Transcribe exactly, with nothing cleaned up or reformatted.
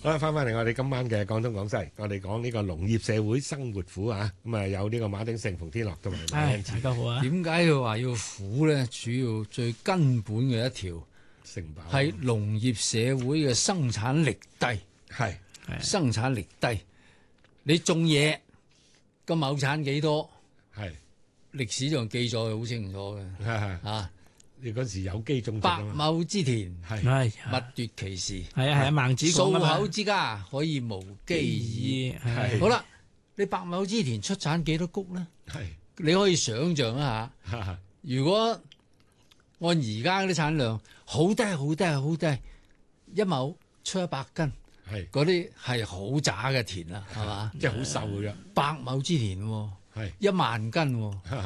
好啦，翻返嚟我哋今晚嘅廣東廣西，我哋講呢個農業社會生活苦啊，咁啊有呢個馬鼎盛、馮天樂同埋馬恩賜。 大家好啊！ 點解佢話要苦咧？主要最根本嘅一條成飽係農業社會嘅生產力低， 係生產力低。你種嘢個畝產幾多？ 係歷史上記載好清楚嘅。啊， 你嗰時有機種植百啊嘛， 畝之田， 係係勿奪其時。 係啊係啊，孟子講數㗎嘛口之家可以無饑矣。 係好啦，你百畝之田出產幾多谷咧？ 係你可以想象一下，如果按而家嗰啲產量，好低好低好低，一畝出一百斤， 係嗰啲係好渣嘅田啦，係嘛？ 即係好瘦嘅啫， 百畝之田喎， 係一萬斤喎。